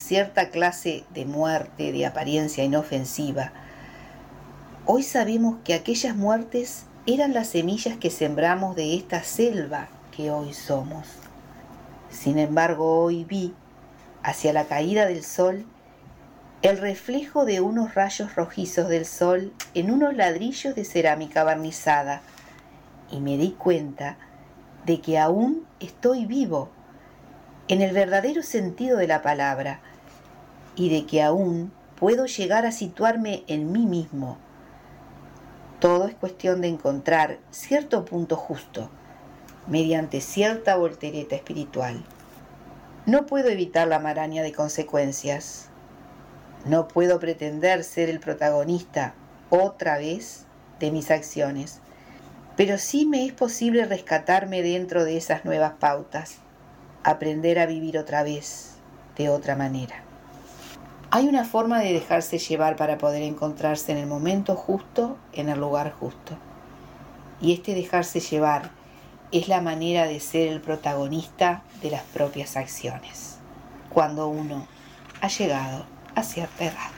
cierta clase de muerte de apariencia inofensiva, hoy sabemos que aquellas muertes eran las semillas que sembramos de esta selva que hoy somos. Sin embargo, hoy vi, hacia la caída del sol, el reflejo de unos rayos rojizos del sol en unos ladrillos de cerámica barnizada, y me di cuenta de que aún estoy vivo, en el verdadero sentido de la palabra, y de que aún puedo llegar a situarme en mí mismo. Todo es cuestión de encontrar cierto punto justo, mediante cierta voltereta espiritual. No puedo evitar la maraña de consecuencias. No puedo pretender ser el protagonista otra vez de mis acciones, pero sí me es posible rescatarme dentro de esas nuevas pautas, aprender a vivir otra vez, de otra manera. Hay una forma de dejarse llevar para poder encontrarse en el momento justo, en el lugar justo. Y este dejarse llevar es la manera de ser el protagonista de las propias acciones, cuando uno ha llegado a cierta edad.